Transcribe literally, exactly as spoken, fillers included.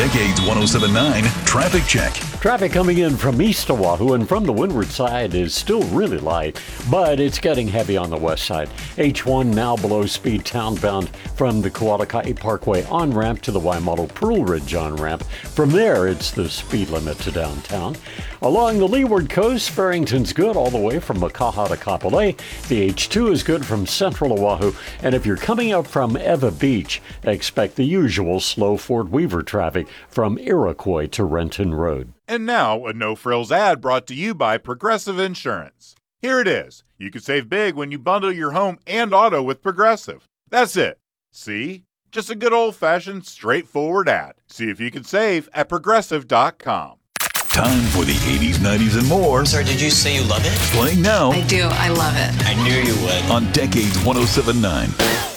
Decades one oh seven point nine Traffic Check. Traffic coming in from east Oahu and from the windward side is still really light, but it's getting heavy on the west side. H one now below speed townbound from the Kualakai Parkway on-ramp to the Waimalu Pearl Ridge on-ramp. From there, it's the speed limit to downtown. Along the leeward coast, Farrington's good all the way from Makaha to Kapolei. The H two is good from central Oahu. And if you're coming up from Ewa Beach, expect the usual slow Fort Weaver traffic from Iroquois to Renton Road. And now, a no-frills ad brought to you by Progressive Insurance. Here it is. You can save big when you bundle your home and auto with Progressive. That's it. See? Just a good old-fashioned, straightforward ad. See if you can save at progressive dot com. Time for the eighties, nineties, and more. Sir, did you say you love it? Playing now. I do. I love it. I knew you would. On Decades one oh seven point nine.